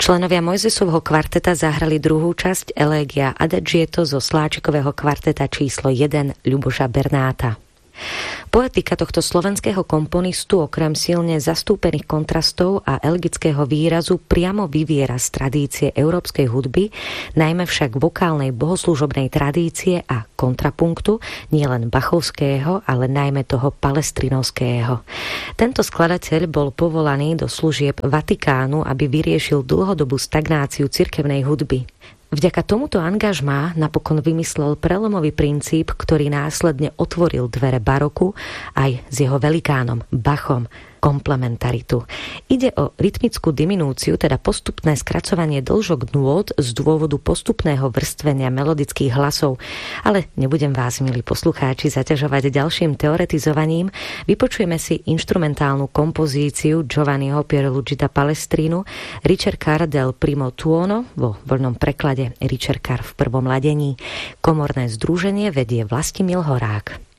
Členovia Mojzesovho kvarteta zahrali druhú časť Elegia Adagietto zo Sláčikového kvarteta číslo 1 Ľuboša Bernáta. Poetika tohto slovenského komponistu okrem silne zastúpených kontrastov a elegického výrazu priamo vyviera z tradície európskej hudby, najmä však vokálnej bohoslúžobnej tradície a kontrapunktu, nielen bachovského, ale najmä toho palestrinovského. Tento skladateľ bol povolaný do služieb Vatikánu, aby vyriešil dlhodobú stagnáciu cirkevnej hudby. Vďaka tomuto angažmá napokon vymyslel prelomový princíp, ktorý následne otvoril dvere baroku aj s jeho velikánom Bachom, komplementaritu. Ide o rytmickú diminúciu, teda postupné skracovanie dĺžok nôt z dôvodu postupného vrstvenia melodických hlasov. Ale nebudem vás, milí poslucháči, zaťažovať ďalším teoretizovaním. Vypočujeme si inštrumentálnu kompozíciu Giovanniho Pierluigi da Palestrinu Ricercar del primo tuono, vo voľnom preklade Ricercar v prvom ladení. Komorné združenie vedie Vlastimil Horák.